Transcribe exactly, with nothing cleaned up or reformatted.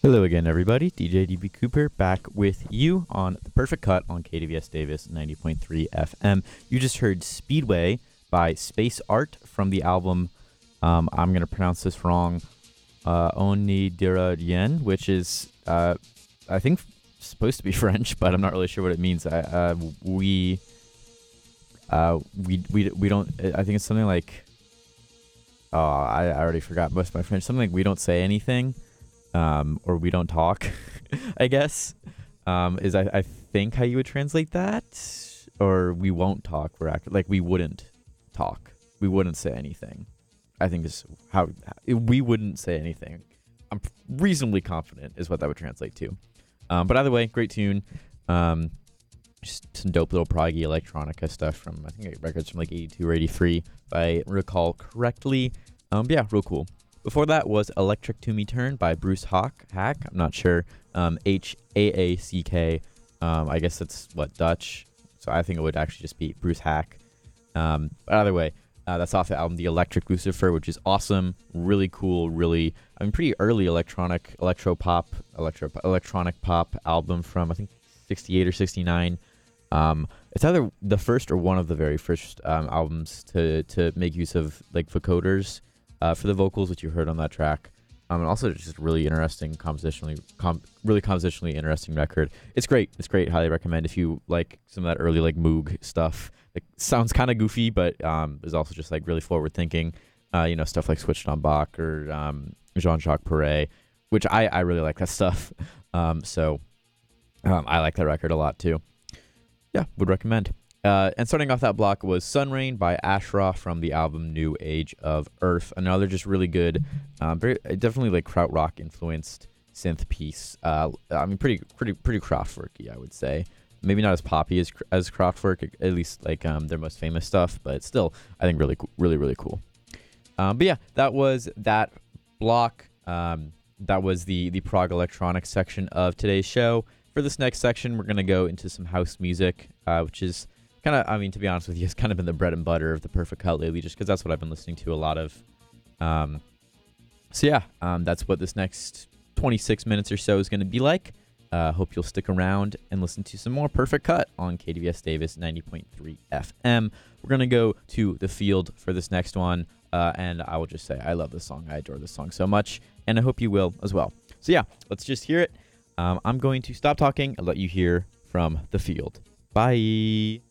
Hello again, everybody. D J D B Cooper back with you on The Perfect Cut on K D V S Davis ninety point three F M. You just heard Speedway by Space Art from the album, um, I'm going to pronounce this wrong, uh, Oni Dira Yen, which is, uh, I think, supposed to be French, but I'm not really sure what it means. I, uh, we, uh, we, we, we don't, I think it's something like, oh, I, I already forgot most of my French. Something like we don't say anything. Um, or we don't talk, I guess, um, is I, I think how you would translate that, or we won't talk. We're act- like we wouldn't talk. We wouldn't say anything. I think is how we wouldn't say anything. I'm reasonably confident is what that would translate to. Um, but either way, great tune. Um, just some dope little proggy electronica stuff from I think records from like eighty-two or eighty-three, if I recall correctly. Um, but yeah, real cool. Before that was Electric to Me Turn by Bruce Hawk, Hack, I'm not sure, um, H A A C K, um, I guess that's, what, Dutch, so I think it would actually just be Bruce Hack. Um, but either way, uh, that's off the album The Electric Lucifer, which is awesome, really cool, really, I mean, pretty early electronic, electro-pop, electro, electronic pop album from, I think, sixty-eight or sixty-nine. Um, it's either the first or one of the very first um, albums to, to make use of, like, vocoders. Uh, for the vocals, which you heard on that track, um, and also just really interesting compositionally, com- really compositionally interesting record. It's great. It's great. Highly recommend if you like some of that early like Moog stuff. It sounds kind of goofy, but um, is also just like really forward thinking. Uh, you know, stuff like Switched on Bach or um, Jean-Jacques Perret, which I I really like that stuff. Um, so um, I like that record a lot too. Yeah, would recommend. Uh, and starting off that block was Sun Rain by Ashra from the album New Age of Earth. Another just really good, um, very definitely like krautrock influenced synth piece. Uh, I mean, pretty pretty pretty Kraftwerky, I would say. Maybe not as poppy as as Kraftwerk, at least like um, their most famous stuff, but still, I think really cool, really really cool. Um, but yeah, that was that block. Um, that was the the prog electronics section of today's show. For this next section, we're gonna go into some house music, uh, which is kind of, I mean, to be honest with you, it's kind of been the bread and butter of the Perfect Cut lately, just because that's what I've been listening to a lot of. Um, so yeah, um, that's what this next twenty-six minutes or so is going to be like. Uh, hope you'll stick around and listen to some more Perfect Cut on K D V S Davis ninety point three F M. We're going to go to The Field for this next one, uh, and I will just say I love this song. I adore this song so much, and I hope you will as well. So yeah, let's just hear it. Um, I'm going to stop talking and let you hear from The Field. Bye.